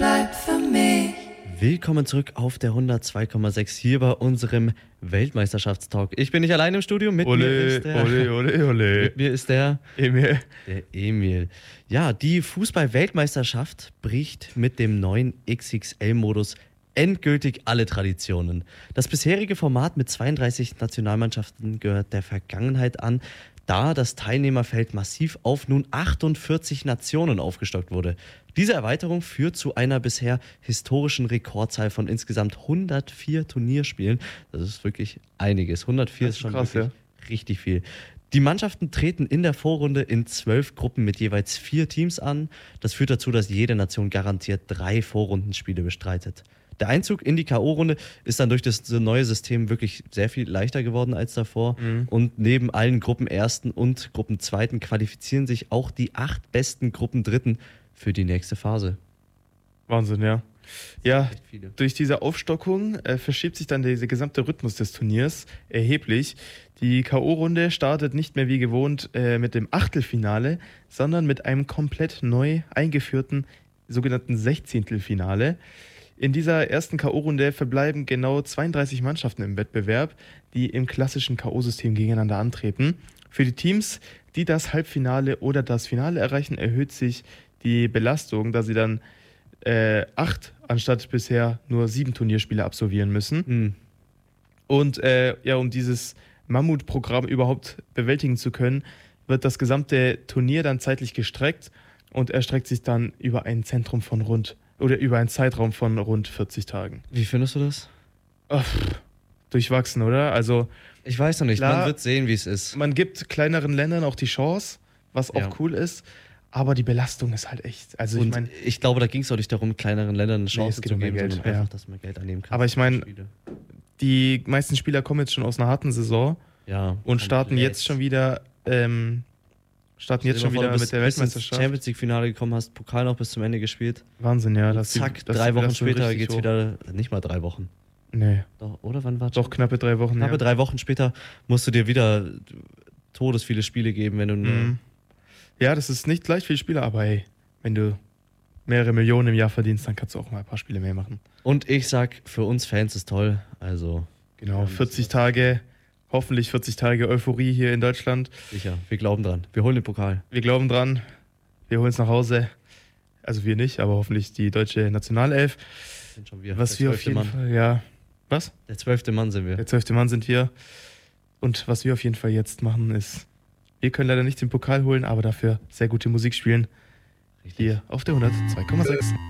bleibt für mich. Willkommen zurück auf der 102,6 hier bei unserem Weltmeisterschaftstalk. Ich bin nicht allein im Studio, mit mir ist der... Mit mir ist der Emil. Ja, die Fußball-Weltmeisterschaft bricht mit dem neuen XXL-Modus endgültig alle Traditionen. Das bisherige Format mit 32 Nationalmannschaften gehört der Vergangenheit an, da das Teilnehmerfeld massiv auf nun 48 Nationen aufgestockt wurde. Diese Erweiterung führt zu einer bisher historischen Rekordzahl von insgesamt 104 Turnierspielen. Das ist wirklich einiges. 104 ist schon krass, wirklich richtig viel. Die Mannschaften treten in der Vorrunde in 12 Gruppen mit jeweils 4 Teams an. Das führt dazu, dass jede Nation garantiert 3 Vorrundenspiele bestreitet. Der Einzug in die K.O.-Runde ist dann durch das neue System wirklich sehr viel leichter geworden als davor. Und neben allen Gruppenersten und Gruppenzweiten qualifizieren sich auch die 8 besten Gruppendritten für die nächste Phase. Wahnsinn, ja. Ja, echt viele. durch diese Aufstockung verschiebt sich dann der gesamte Rhythmus des Turniers erheblich. Die K.O.-Runde startet nicht mehr wie gewohnt mit dem Achtelfinale, sondern mit einem komplett neu eingeführten sogenannten Sechzehntelfinale. In dieser ersten K.O.-Runde verbleiben genau 32 Mannschaften im Wettbewerb, die im klassischen K.O.-System gegeneinander antreten. Für die Teams, die das Halbfinale oder das Finale erreichen, erhöht sich die Belastung, da sie dann 8 anstatt bisher nur 7 Turnierspiele absolvieren müssen. Und um dieses Mammutprogramm überhaupt bewältigen zu können, wird das gesamte Turnier dann zeitlich gestreckt und erstreckt sich dann über einen Zeitraum von rund 40 Tagen. Wie findest du das? Durchwachsen, oder? Also Ich weiß noch nicht, klar, man wird sehen, wie es ist. man gibt kleineren Ländern auch die Chance, was auch cool ist, aber die Belastung ist halt echt. Also ich Und meine, ich glaube, da ging es auch nicht darum, kleineren Ländern eine Chance es geht zu um mehr geben, Geld, sondern ja. einfach, dass man Geld annehmen kann. aber ich für meine, Spiele. die meisten Spieler kommen jetzt schon aus einer harten Saison Ja, und starten komplett. jetzt schon wieder Stell dir mal vor, du bist mit der bis ins Weltmeisterschaft. Champions League Finale gekommen, hast Pokal noch bis zum Ende gespielt. Wahnsinn, ja. Und zack, 3 Wochen später geht's wieder, nicht mal 3 Wochen. Nee, Doch, oder wann war doch knappe 3 Wochen. Knappe 3 Wochen später musst du dir wieder todesviele Spiele geben, wenn du nur... Ja, das ist nicht leicht viele Spieler, aber hey, wenn du mehrere Millionen im Jahr verdienst, dann kannst du auch mal ein paar Spiele mehr machen. Und ich sag, für uns Fans ist toll, also Genau, 40 Tage, hoffentlich 40 Tage Euphorie hier in Deutschland. sicher, wir glauben dran. Wir holen den Pokal. Wir glauben dran, wir holen es nach Hause. Also wir nicht, aber hoffentlich die deutsche Nationalelf. Sind schon wir. Was der wir auf 12. jeden Mann. Fall, ja. Was? Der 12. Mann sind wir. Der 12. Mann sind wir. Und was wir auf jeden Fall jetzt machen ist, wir können leider nicht den Pokal holen, aber dafür sehr gute Musik spielen. Richtig. Hier auf der 102,6.